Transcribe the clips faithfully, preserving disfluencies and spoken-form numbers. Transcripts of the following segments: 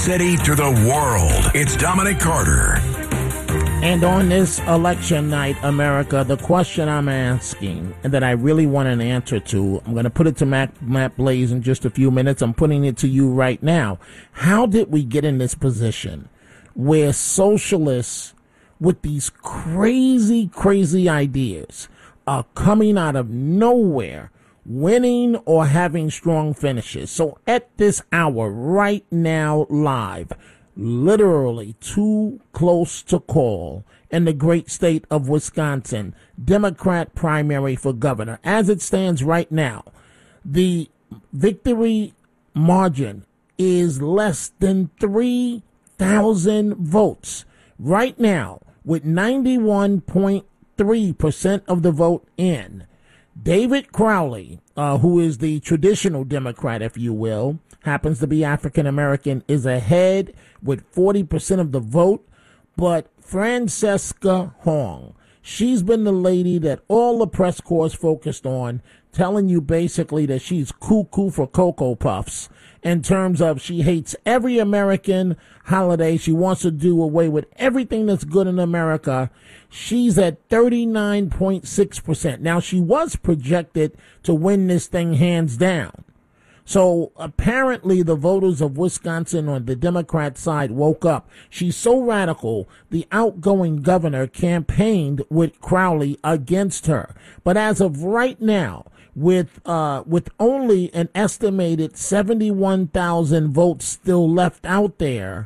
City to the world. It's Dominic Carter. And on this election night, America, the question I'm asking and that I really want an answer to, I'm going to put it to Matt, Matt Blaze in just a few minutes. I'm putting it to you right now. How did we get in this position where socialists with these crazy, crazy ideas are coming out of nowhere, winning or having strong finishes? So at this hour, right now, live, literally too close to call in the great state of Wisconsin, Democrat primary for governor. As it stands right now, the victory margin is less than three thousand votes. Right now, with ninety-one point three percent of the vote in, David Crowley, uh, who is the traditional Democrat, if you will, happens to be African-American, is ahead with forty percent of the vote. But Francesca Hong, she's been the lady that all the press corps focused on, telling you basically that she's cuckoo for Cocoa Puffs in terms of she hates every American holiday. She wants to do away with everything that's good in America. She's at thirty-nine point six percent. Now, she was projected to win this thing hands down. So apparently the voters of Wisconsin on the Democrat side woke up. She's so radical, the outgoing governor campaigned with Crowley against her. But as of right now, with uh, with only an estimated seventy-one thousand votes still left out there,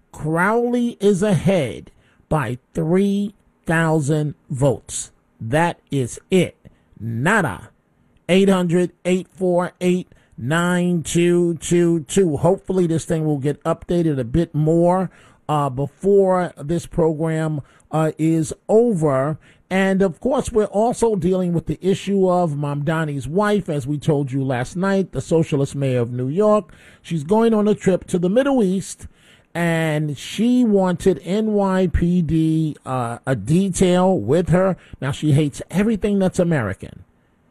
Crowley is ahead by three thousand votes. That is it. Nada. eight hundred, eight four eight, nine two two two. Hopefully this thing will get updated a bit more uh, before this program uh, is over. And, of course, we're also dealing with the issue of Mamdani's wife, as we told you last night, the socialist mayor of New York. She's going on a trip to the Middle East, and she wanted N Y P D uh, a detail with her. Now, she hates everything that's American.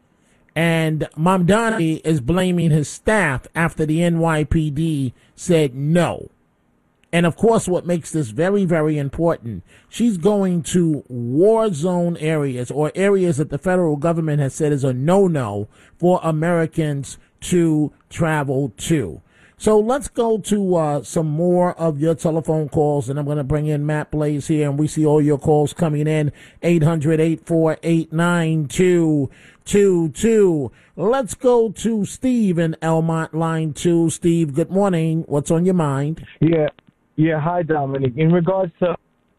And Mamdani is blaming his staff after the N Y P D said no. And, of course, what makes this very, very important, she's going to war zone areas or areas that the federal government has said is a no-no for Americans to travel to. So let's go to uh, some more of your telephone calls, and I'm going to bring in Matt Blaze here, and we see all your calls coming in, eight hundred, eight four eight, nine two two two. Let's go to Steve in Elmont, line two. Steve, good morning. What's on your mind? Yeah, yeah. Hi, Dominic. In regards to,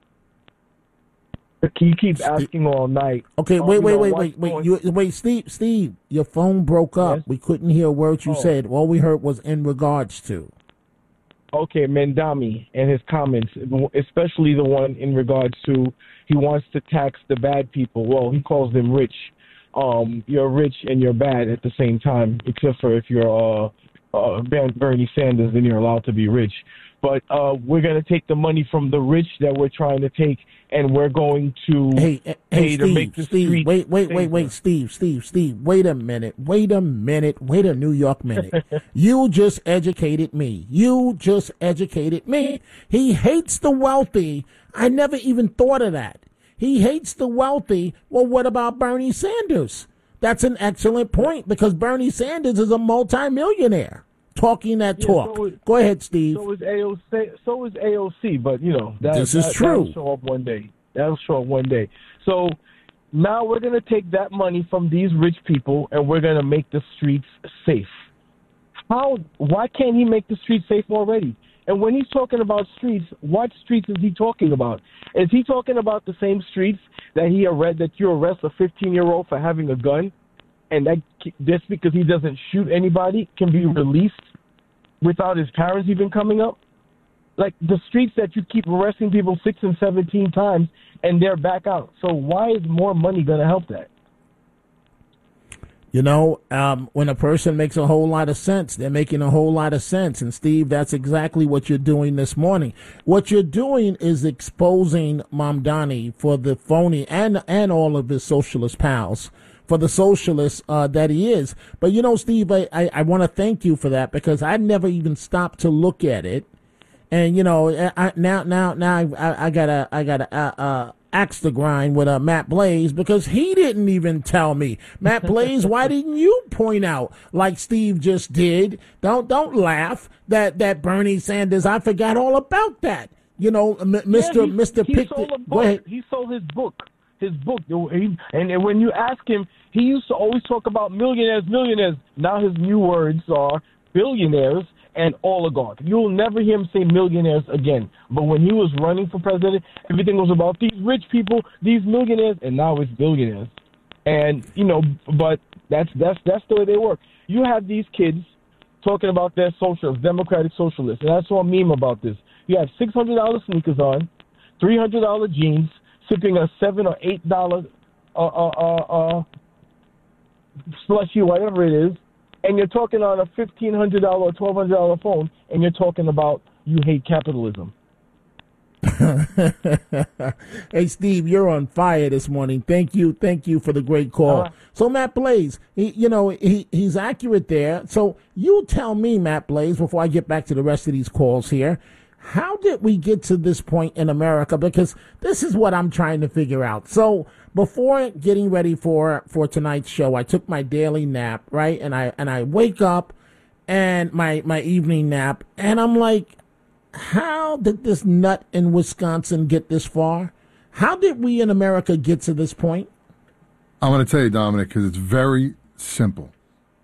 you keep asking all night. Okay, um, wait, wait, you know, wait, wait, wait, you, wait, Steve, Steve, your phone broke up. Yes? We couldn't hear a word you oh. said. All we heard was in regards to. Okay, Mamdani and his comments, especially the one in regards to he wants to tax the bad people. Well, he calls them rich. Um, you're rich and you're bad at the same time, except for if you're uh, uh, Bernie Sanders, then you're allowed to be rich. But uh, we're going to take the money from the rich that we're trying to take, and we're going to hey, hey, pay to Steve, make the Steve, street wait, wait, safer. wait, wait, Steve, Steve, Steve, wait a minute, wait a minute, wait a New York minute. You just educated me. You just educated me. He hates the wealthy. I never even thought of that. He hates the wealthy. Well, what about Bernie Sanders? That's an excellent point, because Bernie Sanders is a multimillionaire talking that Yeah, talk. so is, Go ahead, Steve. So is A O C. So is A O C. But you know that, this is that, true. That'll show up one day. That'll show up one day. So now we're going to take that money from these rich people, and we're going to make the streets safe. How? Why can't he make the streets safe already? And when he's talking about streets, what streets is he talking about? Is he talking about the same streets that he arrest that you arrest a fifteen-year-old for having a gun, and that just because he doesn't shoot anybody can be released without his parents even coming up? Like the streets that you keep arresting people six and seventeen times and they're back out. So why is more money going to help that? You know, um, when a person makes a whole lot of sense, they're making a whole lot of sense. And, Steve, that's exactly what you're doing this morning. What you're doing is exposing Mamdani for the phony and and all of his socialist pals, for the socialist uh, that he is. But, you know, Steve, I, I, I want to thank you for that, because I never even stopped to look at it And you know, I, now, now, now, I, I gotta, I gotta, uh, uh, axe the grind with uh, Matt Blaze because he didn't even tell me. Matt Blaze, why didn't you point out like Steve just did? Don't, don't laugh that that Bernie Sanders. I forgot all about that. You know, M- Mister Yeah, Mister he Pick. sold a Go book. ahead. He sold his book. His book. He, and, and when you ask him, he used to always talk about millionaires, millionaires. Now his new words are billionaires and oligarchs. You'll never hear him say millionaires again. But when he was running for president, everything was about these rich people, these millionaires, and now it's billionaires. And, you know, but that's that's that's the way they work. You have these kids talking about their socialists, democratic socialists, and I saw a meme about this. You have six hundred dollars sneakers on, three hundred dollars jeans, sipping a seven or eight dollar uh, uh, uh, uh, slushy, whatever it is, and you're talking on a fifteen hundred dollars or twelve hundred dollars phone, and you're talking about you hate capitalism. Hey, Steve, you're on fire this morning. Thank you. Thank you for the great call. Uh, so, Matt Blaze, he, you know, he, he's accurate there. So you tell me, Matt Blaze, before I get back to the rest of these calls here, how did we get to this point in America? Because this is what I'm trying to figure out. So before getting ready for, for tonight's show, I took my daily nap, right? And I, and I wake up and my, my evening nap, and I'm like, how did this nut in Wisconsin get this far? How did we in America get to this point? I'm going to tell you, Dominic, because it's very simple.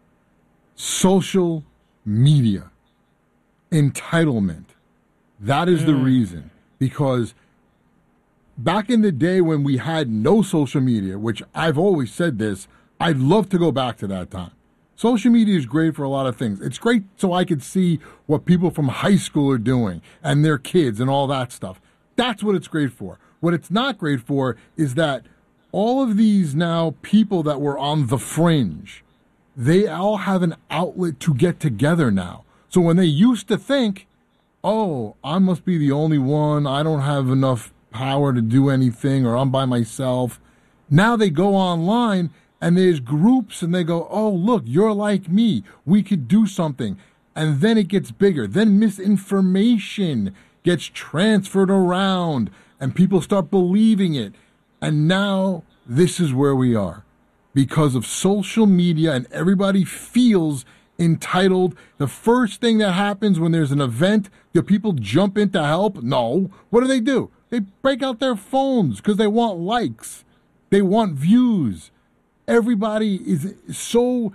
Social media, entitlement. That is mm. the reason. Because back in the day when we had no social media, which I've always said this, I'd love to go back to that time. Social media is great for a lot of things. It's great so I could see what people from high school are doing and their kids and all that stuff. That's what it's great for. What it's not great for is that all of these now people that were on the fringe, they all have an outlet to get together now. So when they used to think, oh, I must be the only one, I don't have enough power to do anything, or I'm by myself, now they go online and there's groups and they go, oh, look, you're like me. We could do something. And then it gets bigger. Then misinformation gets transferred around and people start believing it. And now this is where we are because of social media, and everybody feels entitled. The first thing that happens when there's an event, do people jump in to help? No. What do they do? They break out their phones because they want likes. They want views. Everybody is so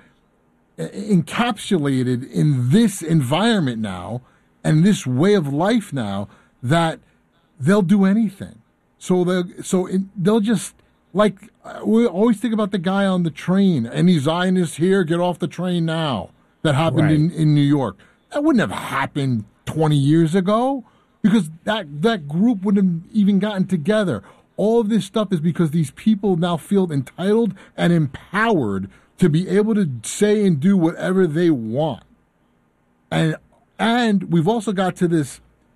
encapsulated in this environment now and this way of life now that they'll do anything. So they'll, so it, they'll just, like, we always think about the guy on the train, any Zionist here, get off the train now. That happened right. in, in New York. That wouldn't have happened twenty years ago because that, that group wouldn't have even gotten together. All of this stuff is because these people now feel entitled and empowered to be able to say and do whatever they want. And and we've also got to this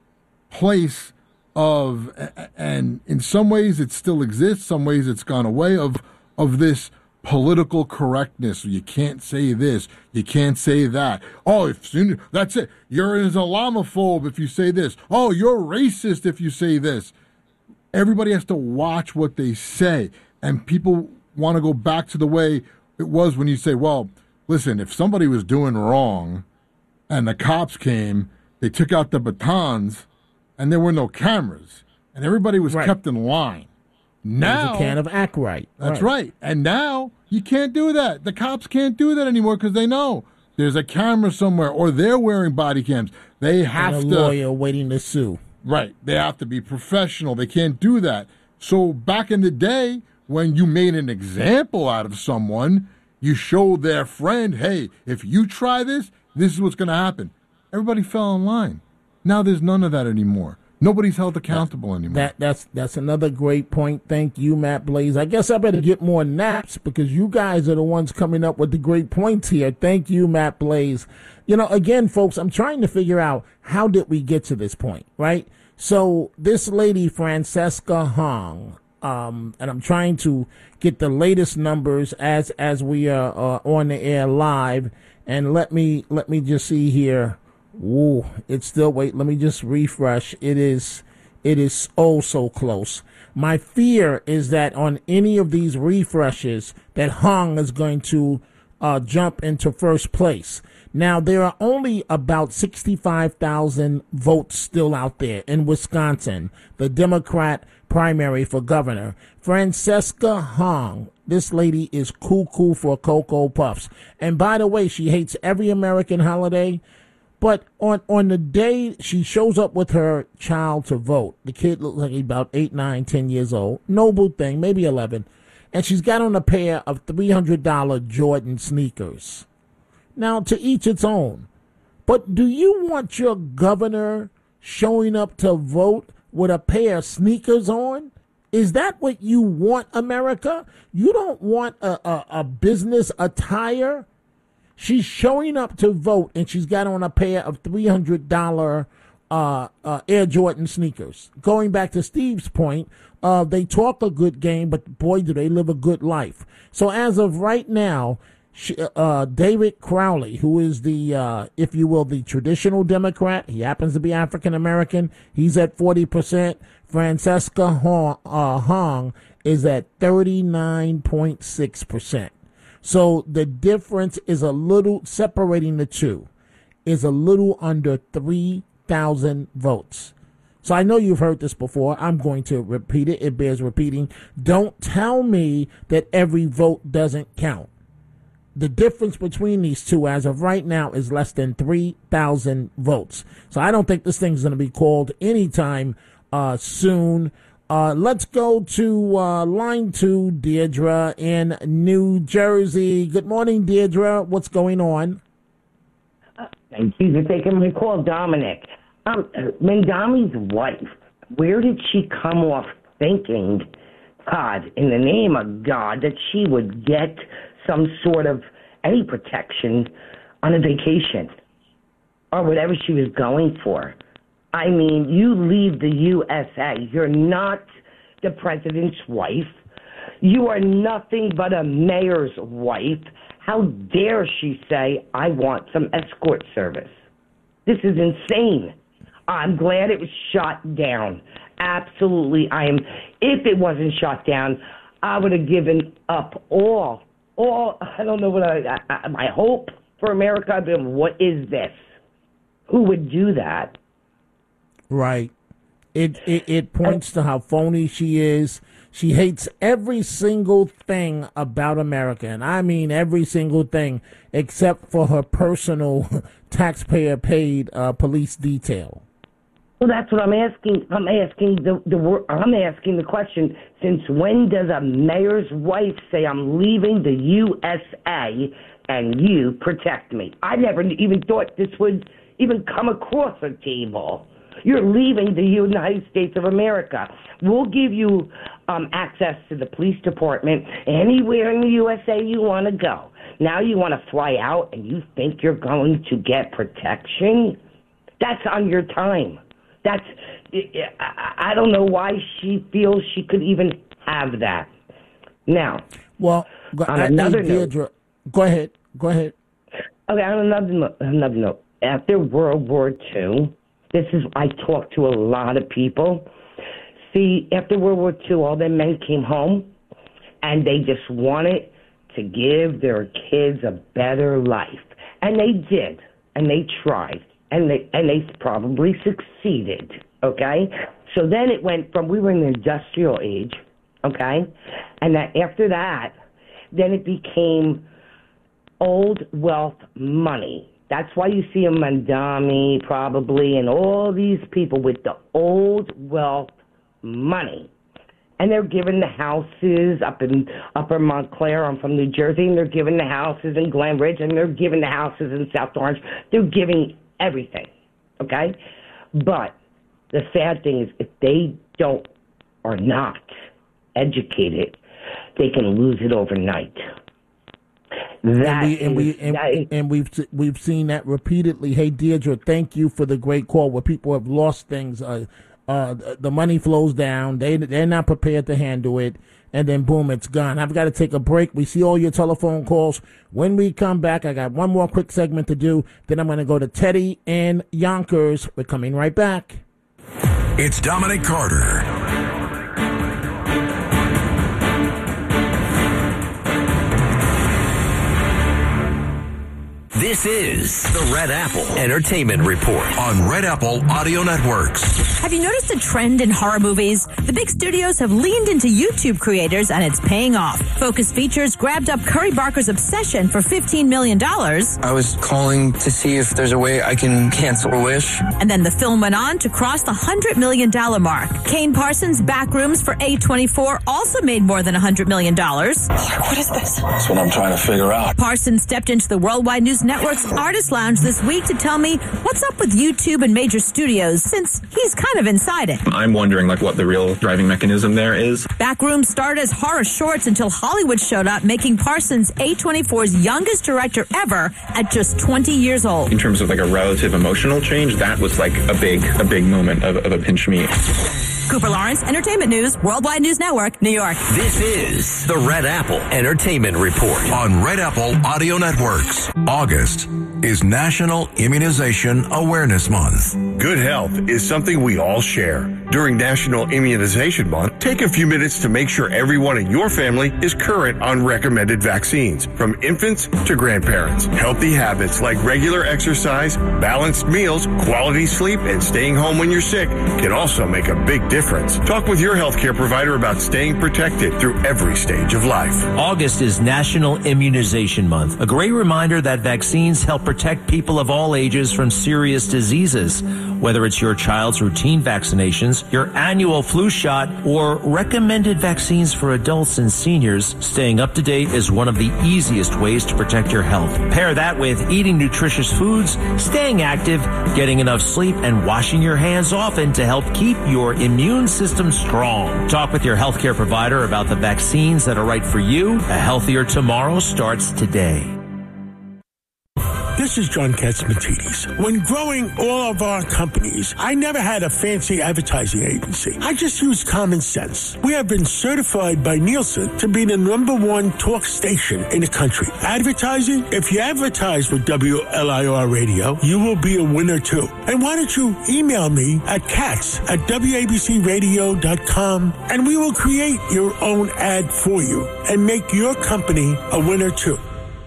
place of, and in some ways it still exists, some ways it's gone away, of of this political correctness. You can't say this, you can't say that. Oh, if that's it. You're an Islamophobe if you say this. Oh, you're racist if you say this. Everybody has to watch what they say, and people want to go back to the way it was when you say, well, listen, if somebody was doing wrong and the cops came, they took out the batons and there were no cameras and everybody was right. kept in line. Now you can't have act right. That's right. right. And now you can't do that. The cops can't do that anymore because they know there's a camera somewhere or they're wearing body cams. They have and a to. lawyer waiting to sue. Right. They have to be professional. They can't do that. So back in the day, when you made an example out of someone, you showed their friend, hey, if you try this, this is what's going to happen. Everybody fell in line. Now there's none of that anymore. Nobody's held accountable that, anymore. That, that's that's another great point. Thank you, Matt Blaze. I guess I better get more naps because you guys are the ones coming up with the great points here. Thank you, Matt Blaze. You know, again, folks, I'm trying to figure out how did we get to this point, right? So this lady, Francesca Hong, um, and I'm trying to get the latest numbers as as we are uh, on the air live. And let me let me just see here Ooh, it's still, wait, let me just refresh. It is, it is oh so close. My fear is that on any of these refreshes that Hong is going to uh, jump into first place. Now, there are only about sixty-five thousand votes still out there in Wisconsin, the Democrat primary for governor. Francesca Hong, this lady is cuckoo for Cocoa Puffs. And by the way, she hates every American holiday. But on, on the day she shows up with her child to vote, the kid looks like he's about eight, nine, ten years old. Noble thing, maybe eleven. And she's got on a pair of three hundred dollars Jordan sneakers. Now, to each its own. But do you want your governor showing up to vote with a pair of sneakers on? Is that what you want, America? You don't want a, a, a business attire? She's showing up to vote, and she's got on a pair of three hundred dollars uh, uh, Air Jordan sneakers. Going back to Steve's point, uh, they talk a good game, but boy, do they live a good life. So as of right now, she, uh, David Crowley, who is the, uh, if you will, the traditional Democrat, he happens to be African American, he's at forty percent. Francesca Hong, uh, Hong is at thirty-nine point six percent. So the difference is a little, separating the two, is a little under three thousand votes. So I know you've heard this before. I'm going to repeat it. It bears repeating. Don't tell me that every vote doesn't count. The difference between these two as of right now is less than three thousand votes. So I don't think this thing's going to be called anytime uh, soon. Uh, let's go to uh, line two, Deirdre in New Jersey. Good morning, Deirdre. What's going on? Uh, thank you for taking my call, Dominic. Um, Mandami's wife, where did she come off thinking, God, in the name of God, that she would get some sort of any protection on a vacation or whatever she was going for? I mean, you leave the U S A. You're not the president's wife. You are nothing but a mayor's wife. How dare she say, I want some escort service? This is insane. I'm glad it was shot down. Absolutely. I am. If it wasn't shot down, I would have given up all, all, I don't know what I, I my hope for America. I've been, what is this? Who would do that? Right. It, it it points to how phony she is. She hates every single thing about America, and I mean every single thing except for her personal taxpayer-paid uh, police detail. Well, that's what I'm asking. I'm asking the the I'm asking the question. Since when does a mayor's wife say, "I'm leaving the U S A and you protect me"? I never even thought this would even come across a table. You're leaving the United States of America. We'll give you um, access to the police department anywhere in the U S A you want to go. Now you want to fly out and you think you're going to get protection? That's on your time. That's, I don't know why she feels she could even have that. Now, well, on I, another I, note, Deirdre, go ahead, go ahead. Okay, on another note, another note, after World War Two, this is, I talked to a lot of people. See, after World War Two, all their men came home, and they just wanted to give their kids a better life. And they did, and they tried, and they and they probably succeeded, okay? So then it went from, we were in the industrial age, okay? And that after that, then it became old wealth money. That's why you see a Mandami probably and all these people with the old wealth money. And they're given the houses up in Upper Montclair. I'm from New Jersey, and they're given the houses in Glen Ridge, and they're given the houses in South Orange. They're giving everything, okay? But the sad thing is if they don't are not educated, they can lose it overnight. That and we and, we, is, and, is, and we've we've seen that repeatedly. Hey, Deirdre, thank you for the great call where people have lost things. Uh, uh, the money flows down. They, they're not prepared to handle it. And then, boom, it's gone. I've got to take a break. We see all your telephone calls. When we come back, I got one more quick segment to do. Then I'm going to go to Teddy and Yonkers. We're coming right back. It's Dominic Carter. This is the Red Apple Entertainment Report on Red Apple Audio Networks. Have you noticed a trend in horror movies? The big studios have leaned into YouTube creators, and it's paying off. Focus Features grabbed up Curry Barker's Obsession for fifteen million dollars. I was calling to see if there's a way I can cancel a wish. And then the film went on to cross the one hundred million dollars mark. Kane Parsons' Backrooms for A twenty-four also made more than one hundred million dollars. What is this? That's what I'm trying to figure out. Parsons stepped into the Worldwide News Network's Artist Lounge this week to tell me what's up with YouTube and major studios, since he's kind of inside it. I'm wondering like what the real driving mechanism there is. Backrooms started as horror shorts until Hollywood showed up, making Parsons A twenty-four's youngest director ever at just twenty years old. In terms of like a relative emotional change, that was like a big, a big moment of, of a pinch me. Cooper Lawrence, Entertainment News, Worldwide News Network, New York. This is the Red Apple Entertainment Report on Red Apple Audio Networks. August is National Immunization Awareness Month. Good health is something we all share. During National Immunization Month, take a few minutes to make sure everyone in your family is current on recommended vaccines, from infants to grandparents. Healthy habits like regular exercise, balanced meals, quality sleep, and staying home when you're sick can also make a big difference. Talk with your healthcare provider about staying protected through every stage of life. August is National Immunization Month, a great reminder that vaccines help protect people of all ages from serious diseases. Whether it's your child's routine vaccinations, your annual flu shot, or recommended vaccines for adults and seniors, staying up to date is one of the easiest ways to protect your health. Pair that with eating nutritious foods, staying active, getting enough sleep, and washing your hands often to help keep your immune system strong. Talk with your healthcare provider about the vaccines that are right for you. A healthier tomorrow starts today. This is John Katzmatidis. When growing all of our companies, I never had a fancy advertising agency. I just used common sense. We have been certified by Nielsen to be the number one talk station in the country. Advertising? If you advertise with W L I R Radio, you will be a winner too. And why don't you email me at katz at W A B C radio dot com, and we will create your own ad for you and make your company a winner too.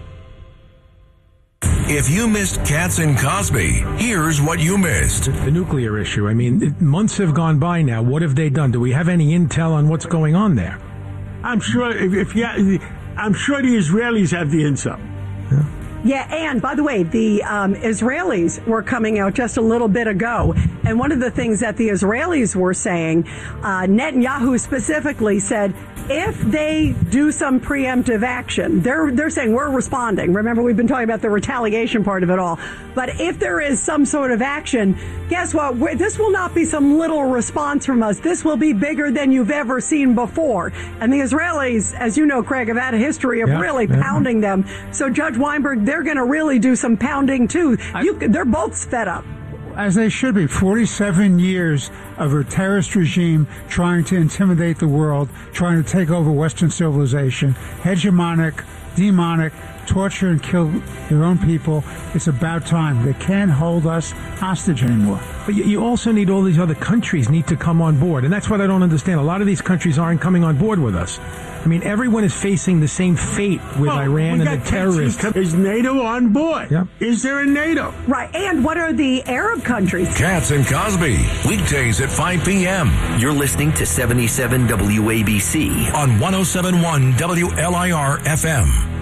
If you missed Katz and Cosby, here's what you missed. The nuclear issue. I mean, months have gone by now. What have they done? Do we have any intel on what's going on there? I'm sure if, if yeah, I'm sure the Israelis have the intel. Yeah. Yeah, and by the way, the um, Israelis were coming out just a little bit ago, and one of the things that the Israelis were saying, uh, Netanyahu specifically said, if they do some preemptive action, they're they're saying we're responding. Remember, we've been talking about the retaliation part of it all. But if there is some sort of action, guess what? We're, this will not be some little response from us. This will be bigger than you've ever seen before. And the Israelis, as you know, Craig, have had a history of yeah, really yeah. pounding them. So Judge Weinberg, they're going to really do some pounding too. You, they're both fed up. As they should be. forty-seven years of a terrorist regime trying to intimidate the world, trying to take over Western civilization, hegemonic, demonic, torture and kill their own people. It's about time. They can't hold us hostage anymore. But you also need all these other countries need to come on board. And that's what I don't understand. A lot of these countries aren't coming on board with us. I mean, everyone is facing the same fate with well, Iran and the terrorists. Is NATO on board? Yeah. Is there a NATO? Right. And what are the Arab countries? Katz and Cosby, weekdays at five p.m. You're listening to seventy-seven W A B C on one oh seven point one W L I R F M.